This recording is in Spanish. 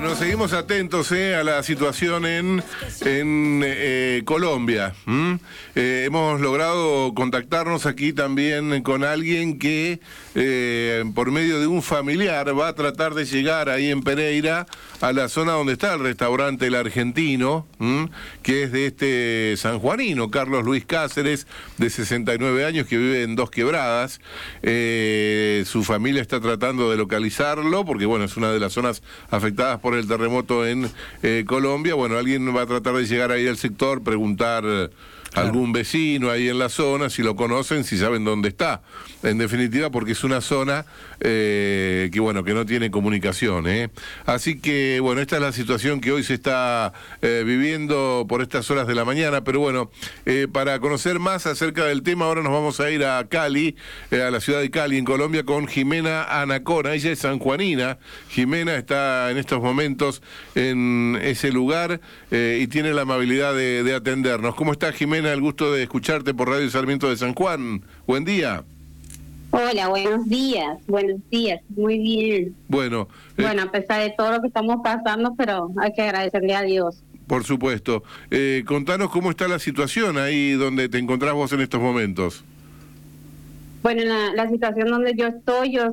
Bueno, seguimos atentos a la situación en Colombia. Hemos logrado contactarnos aquí también con alguien que por medio de un familiar va a tratar de llegar ahí en Pereira a la zona donde está el restaurante El Argentino, que es de este sanjuanino, Carlos Luis Cáceres, de 69 años, que vive en Dos Quebradas. Su familia está tratando de localizarlo porque, bueno, es una de las zonas afectadas por el terremoto en Colombia. Bueno, alguien va a tratar de llegar ahí al sector, preguntar a algún vecino ahí en la zona, si lo conocen, si saben dónde está. En definitiva, porque es una zona que, bueno, que no tiene comunicación. Así que, bueno, esta es la situación que hoy se está viviendo por estas horas de la mañana. Pero bueno, para conocer más acerca del tema, ahora nos vamos a ir a Cali, a la ciudad de Cali, en Colombia, con Jimena Anacona. Ella es sanjuanina. Jimena está en estos momentos en ese lugar y tiene la amabilidad de atendernos. ¿Cómo está, Jimena? El gusto de escucharte por Radio Sarmiento de San Juan. Buen día. Hola, buenos días, muy bien. Bueno, a pesar de todo lo que estamos pasando, pero hay que agradecerle a Dios. Por supuesto. Contanos cómo está la situación ahí donde te encontrás vos en estos momentos. Bueno, la situación donde yo estoy